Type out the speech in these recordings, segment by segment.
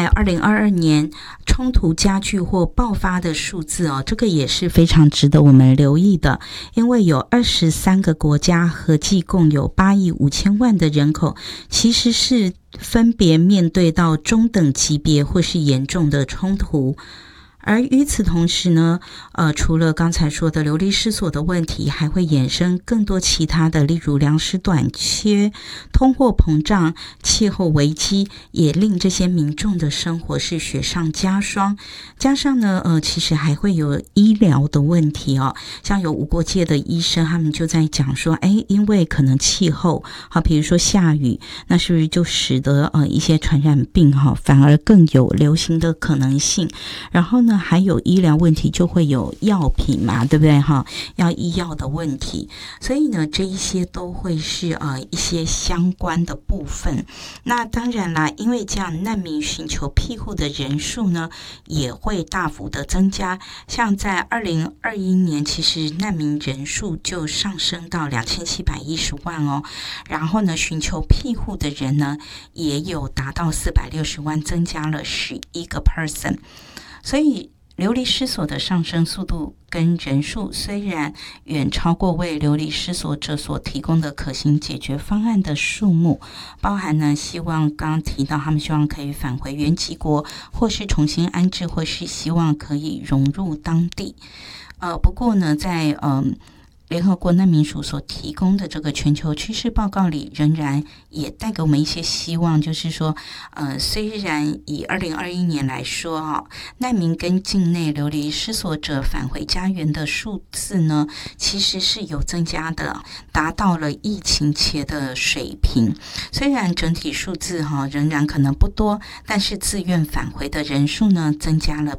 在2022年冲突加剧或爆发的数字这个也是非常值得我们留意的，因为有23个国家合计共有8亿5千万的人口，其实是分别面对到中等级别或是严重的冲突。而与此同时呢，除了刚才说的流离失所的问题，还会衍生更多其他的，例如粮食短缺、通货膨胀、气候危机，也令这些民众的生活是雪上加霜。加上呢，其实还会有医疗的问题像有无国界的医生，他们就在讲说，因为可能气候比如说下雨，那是不是就使得一些传染病反而更有流行的可能性？然后呢，还有医疗问题，就会有药品嘛，对不对要医药的问题，所以呢，这一些都会是一些相关的部分。那当然啦，因为这样难民寻求庇护的人数呢，也会大幅的增加。像在2021年，其实难民人数就上升到2710万然后呢，寻求庇护的人呢，也有达到460万，增加了11%。所以流离失所的上升速度跟人数虽然远超过为流离失所者所提供的可行解决方案的数目，包含呢希望刚刚提到他们希望可以返回原籍国，或是重新安置，或是希望可以融入当地。不过呢，在联合国难民署所提供的这个全球趋势报告里，仍然也带给我们一些希望，就是说虽然以2021年来说难民跟境内流离失所者返回家园的数字呢，其实是有增加的，达到了疫情前的水平。虽然整体数字仍然可能不多，但是自愿返回的人数呢，增加了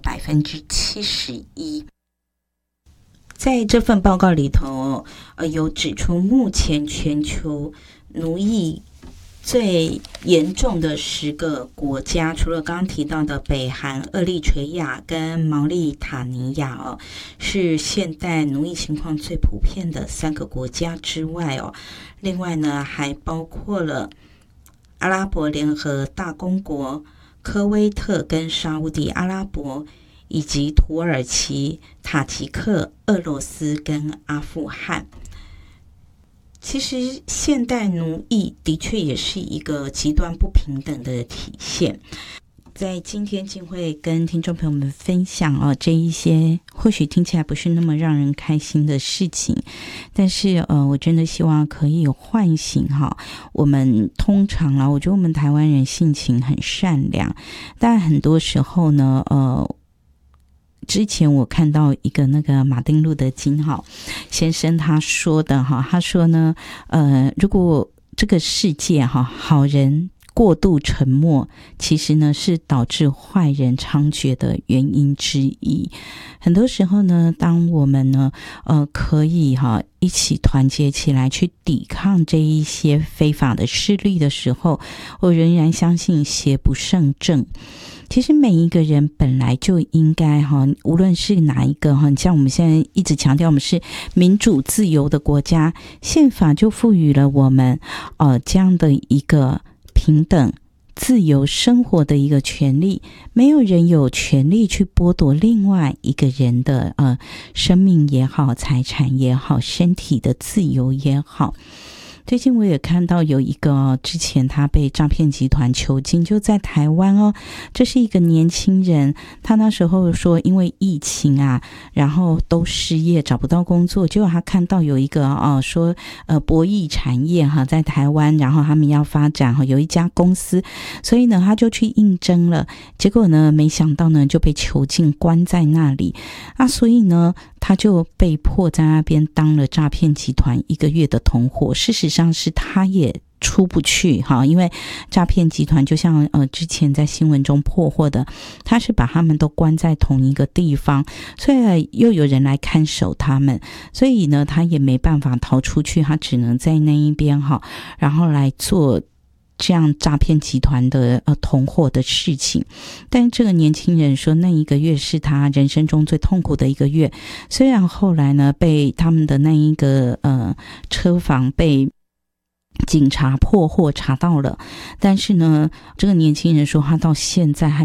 71%。在这份报告里头有指出，目前全球奴役最严重的10个国家，除了刚刚提到的北韩、厄立垂亚跟毛利塔尼亚是现代奴役情况最普遍的3个国家之外另外呢，还包括了阿拉伯联合大公国、科威特跟沙烏地阿拉伯，以及土耳其、塔吉克、俄罗斯跟阿富汗。其实现代奴役的确也是一个极端不平等的体现。在今天静会跟听众朋友们分享这一些或许听起来不是那么让人开心的事情，但是我真的希望可以唤醒我们通常我觉得我们台湾人性情很善良，但很多时候呢之前我看到一个那个马丁路德金先生他说的他说呢如果这个世界好人过度沉默，其实呢是导致坏人猖獗的原因之一。很多时候呢，当我们呢可以一起团结起来去抵抗这一些非法的势力的时候，我仍然相信邪不胜正。其实每一个人本来就应该无论是哪一个像我们现在一直强调我们是民主自由的国家，宪法就赋予了我们这样的一个平等自由生活的一个权利，没有人有权利去剥夺另外一个人的生命也好，财产也好，身体的自由也好。最近我也看到有一个之前他被诈骗集团囚禁，就在台湾这是一个年轻人，他那时候说因为疫情然后都失业找不到工作，结果他看到有一个说博弈产业在台湾，然后他们要发展有一家公司，所以呢他就去应征了，结果呢没想到呢就被囚禁关在那里所以呢他就被迫在那边当了诈骗集团1个月的同伙。事实上是他也出不去因为诈骗集团就像之前在新闻中破获的，他是把他们都关在同一个地方，所以又有人来看守他们，所以呢他也没办法逃出去，他只能在那一边然后来做这样诈骗集团的同伙的事情。但是这个年轻人说那1个月是他人生中最痛苦的1个月，虽然后来呢被他们的那一个车房被警察破获查到了，但是呢这个年轻人说他到现在还